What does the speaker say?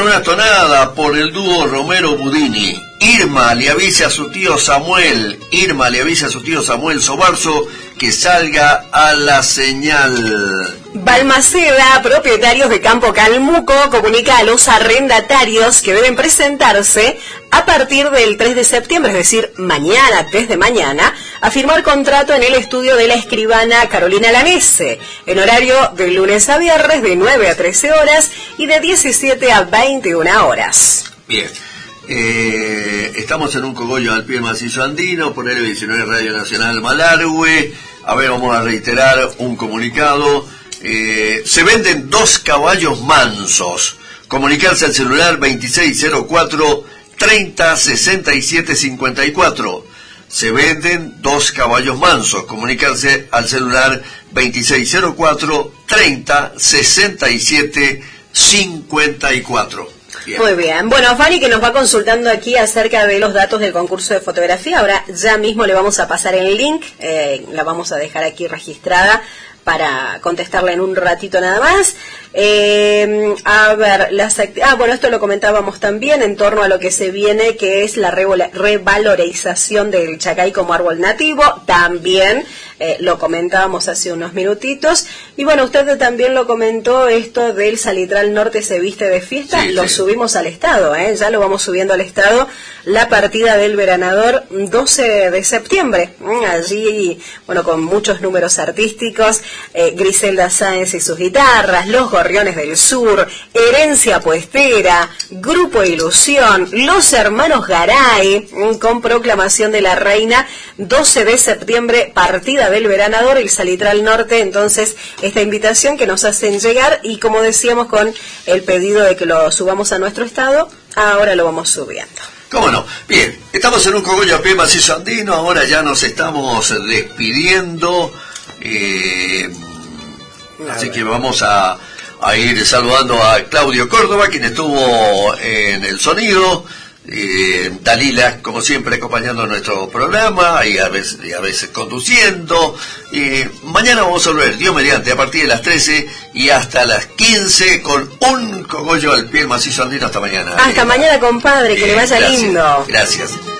una tonada por el dúo Romero Budini. Irma le avisa a su tío Samuel Sobarzo que salga a la señal. Balmaceda, propietarios de Campo Calmuco, comunica a los arrendatarios que deben presentarse a partir del 3 de septiembre, es decir, mañana, desde mañana, a firmar contrato en el estudio de la escribana Carolina Lanese, en horario de lunes a viernes de 9 a 13 horas y de 17 a 21 horas. Bien. Estamos en un cogollo al pie del macizo andino por L19 Radio Nacional Malargüe. A ver, vamos a reiterar un comunicado. Se venden 2 caballos mansos. Comunicarse al celular 2604 30 67 54. Se venden 2 caballos mansos. Comunicarse al celular 2604 30 67 54. Bien. Muy bien. Bueno, Fanny, que nos va consultando aquí acerca de los datos del concurso de fotografía. Ahora ya mismo le vamos a pasar el link, la vamos a dejar aquí registrada para contestarla en un ratito nada más. A ver, bueno, esto lo comentábamos también en torno a lo que se viene, que es la revalorización del Chacay como árbol nativo. También lo comentábamos hace unos minutitos. Y bueno, usted también lo comentó, esto del Salitral Norte se viste de fiesta. Sí, lo subimos al estado, ya lo vamos subiendo al estado. La partida del Veranador 12 de septiembre. Allí, bueno, con muchos números artísticos. Griselda Sáenz y sus guitarras, Los Gorriones del Sur, Herencia Puestera, Grupo Ilusión, Los Hermanos Garay, con proclamación de la reina, 12 de septiembre, partida del Veranador, el Salitral Norte. Entonces, esta invitación que nos hacen llegar, y como decíamos, con el pedido de que lo subamos a nuestro estado, ahora lo vamos subiendo. ¿Cómo no? Bien, estamos en un cogollo a pie macizo andino, ahora ya nos estamos despidiendo. Así que vamos a ir saludando a Claudio Córdoba, quien estuvo en el sonido, Dalila, como siempre, acompañando nuestro programa y a veces conduciendo. Mañana vamos a volver, Dios mediante, a partir de las 13 y hasta las 15 con un cogollo al pie macizo andino. Hasta mañana. Hasta mañana, compadre, que le vaya gracias, lindo. Gracias.